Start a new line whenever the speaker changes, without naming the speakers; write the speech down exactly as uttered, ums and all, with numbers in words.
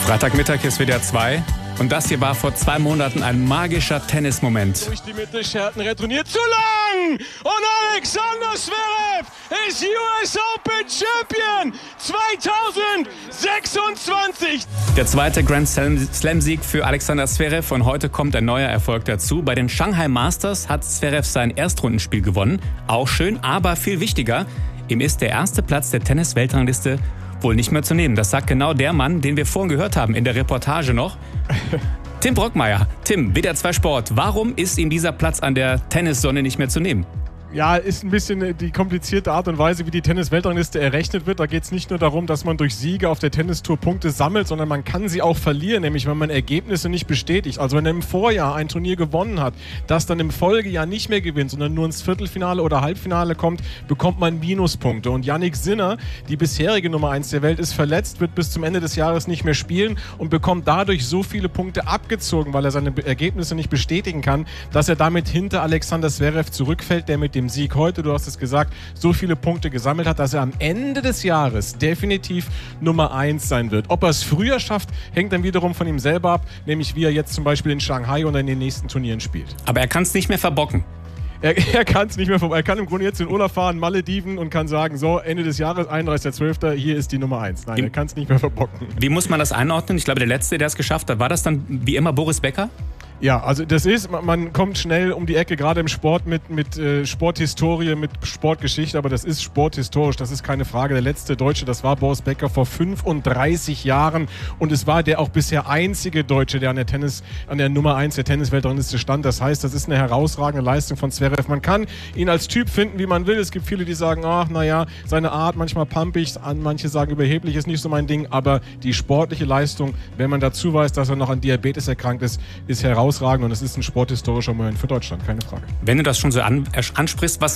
Freitagmittag ist wieder zwei. Und das hier war vor zwei Monaten ein magischer Tennismoment.
Durch die Mitte, Scherten retourniert zu lang. Und Alexander Zverev ist U S Open Champion zweitausendsechsundzwanzig.
Der zweite Grand Slam-Sieg für Alexander Zverev und heute kommt ein neuer Erfolg dazu. Bei den Shanghai Masters hat Zverev sein Erstrundenspiel gewonnen. Auch schön, aber viel wichtiger, ihm ist der erste Platz der Tennis-Weltrangliste wohl nicht mehr zu nehmen. Das sagt genau der Mann, den wir vorhin gehört haben in der Reportage noch. Tim Brockmeier. Tim, W D R zwei Sport. Warum ist ihm dieser Platz an der Tennissonne nicht mehr zu nehmen?
Ja, ist ein bisschen die komplizierte Art und Weise, wie die Tennis-Weltrangliste errechnet wird. Da geht es nicht nur darum, dass man durch Siege auf der Tennistour Punkte sammelt, sondern man kann sie auch verlieren, nämlich wenn man Ergebnisse nicht bestätigt. Also wenn er im Vorjahr ein Turnier gewonnen hat, das dann im Folgejahr nicht mehr gewinnt, sondern nur ins Viertelfinale oder Halbfinale kommt, bekommt man Minuspunkte. Und Jannik Sinner, die bisherige Nummer eins der Welt, ist verletzt, wird bis zum Ende des Jahres nicht mehr spielen und bekommt dadurch so viele Punkte abgezogen, weil er seine Ergebnisse nicht bestätigen kann, dass er damit hinter Alexander Zverev zurückfällt, der mit dem Sieg heute, du hast es gesagt, so viele Punkte gesammelt hat, dass er am Ende des Jahres definitiv Nummer eins sein wird. Ob er es früher schafft, hängt dann wiederum von ihm selber ab, nämlich wie er jetzt zum Beispiel in Shanghai oder in den nächsten Turnieren spielt.
Aber er kann es nicht mehr verbocken.
Er, er kann es nicht mehr vorbei. Er kann im Grunde jetzt in Urlaub fahren, Malediven und kann sagen, so, Ende des Jahres, einunddreißigster zwölfter hier ist die Nummer eins. Nein, er kann es nicht mehr verbocken.
Wie muss man das einordnen? Ich glaube, der Letzte, der es geschafft hat, war das dann wie immer Boris Becker?
Ja, also das ist, man kommt schnell um die Ecke, gerade im Sport mit, mit äh, Sporthistorie, mit Sportgeschichte, aber das ist sporthistorisch, das ist keine Frage. Der letzte Deutsche, das war Boris Becker vor fünfunddreißig Jahren und es war der auch bisher einzige Deutsche, der an der Tennis, an der Nummer eins der Tennisweltrangliste stand. Das heißt, das ist eine herausragende Leistung von Zverev. Man kann ihn als Typ finden, wie man will. Es gibt viele, die sagen, ach, naja, seine Art manchmal pumpig, manche sagen überheblich, ist nicht so mein Ding, aber die sportliche Leistung, wenn man dazu weiß, dass er noch an Diabetes erkrankt ist, ist herausragend. Und es ist ein sporthistorischer Moment für Deutschland, keine Frage.
Wenn du das schon so an, ansprichst, was